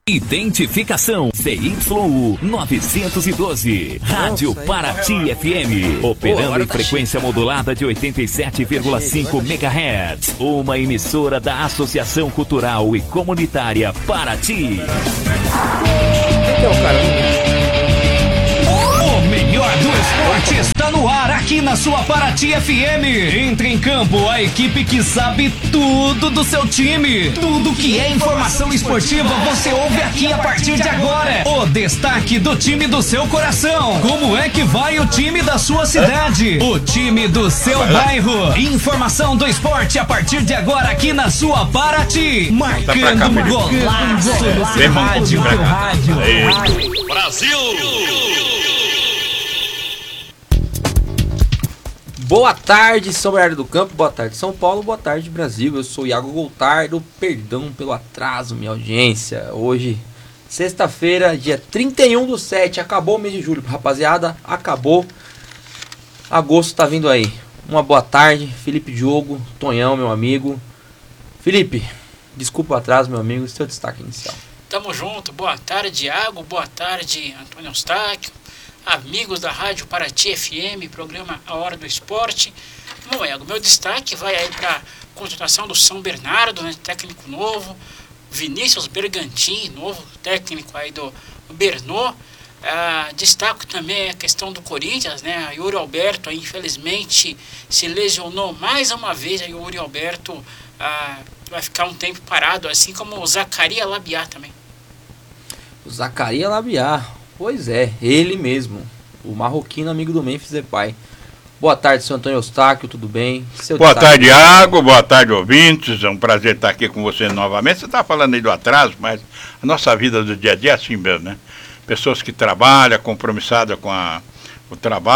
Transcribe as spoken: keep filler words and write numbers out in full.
Identificação C Y U novecentos e doze, Rádio Paraty F M, operando em frequência modulada de oitenta e sete vírgula cinco megahertz, uma emissora da Associação Cultural e Comunitária Paraty. Quem é o cara? O melhor do esporte está no ar aqui na sua Paraty F M. Entre em campo a equipe que sabe tudo do seu time. Tudo que é informação esportiva você ouve aqui a partir de agora. O destaque do time do seu coração. Como é que vai o time da sua cidade? O time do seu bairro. Informação do esporte a partir de agora aqui na sua Paraty. Marcando um golaço no seu rádio. Brasil! Boa tarde, São Bernardo do Campo, boa tarde, São Paulo, boa tarde, Brasil. Eu sou Iago Goltardo, perdão pelo atraso, minha audiência. Hoje, sexta-feira, dia trinta e um do sete, acabou o mês de julho, rapaziada, acabou. Agosto tá vindo aí. Uma boa tarde, Felipe Diogo, Tonhão, meu amigo. Felipe, desculpa o atraso, meu amigo, seu destaque inicial. Tamo junto, boa tarde, Iago, boa tarde, Antônio Eustáquio. Amigos da Rádio Paraty F M, programa A Hora do Esporte. Bom, Iago, meu destaque vai aí para a contratação do São Bernardo, né, técnico novo, Vinícius Bergantin, novo técnico aí do Bernô. Ah, destaco também a questão do Corinthians, né, Yuri Alberto, aí, infelizmente, se lesionou mais uma vez, aí o Yuri Alberto ah, vai ficar um tempo parado, assim como o Zacarias Labiá também. O Zacarias Labiá. Pois é, ele mesmo, o marroquino amigo do Memphis Depay. Boa tarde, senhor Antônio Eustáquio, tudo bem? Seu boa destaque... tarde, Iago, boa tarde, ouvintes, é um prazer estar aqui com você novamente. Você está falando aí do atraso, mas a nossa vida do dia a dia é assim mesmo, né? Pessoas que trabalham, compromissadas com a, o trabalho.